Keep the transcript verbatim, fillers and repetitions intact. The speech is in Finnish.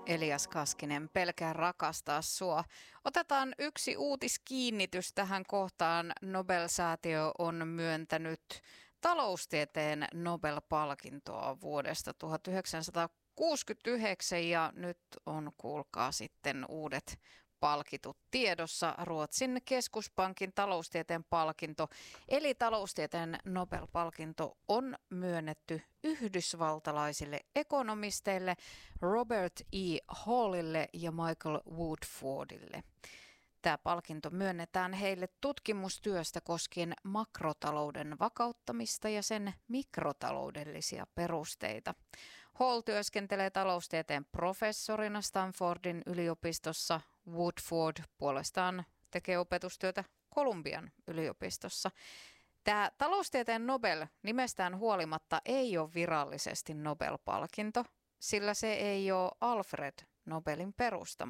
Elias Kaskinen, pelkää rakastaa sua. Otetaan yksi uutiskiinnitys tähän kohtaan. Nobel-säätiö on myöntänyt taloustieteen Nobel-palkintoa vuodesta tuhatyhdeksänsataakuusikymmentäyhdeksän ja nyt on, kuulkaa, sitten uudet palkitut tiedossa. Ruotsin keskuspankin taloustieteen palkinto, eli taloustieteen Nobel-palkinto, on myönnetty yhdysvaltalaisille ekonomisteille Robert E. Hallille ja Michael Woodfordille. Tämä palkinto myönnetään heille tutkimustyöstä koskien makrotalouden vakauttamista ja sen mikrotaloudellisia perusteita. Hall työskentelee taloustieteen professorina Stanfordin yliopistossa. Woodford puolestaan tekee opetustyötä Kolumbian yliopistossa. Tämä taloustieteen Nobel nimestään huolimatta ei ole virallisesti Nobel-palkinto, sillä se ei ole Alfred Nobelin perustama.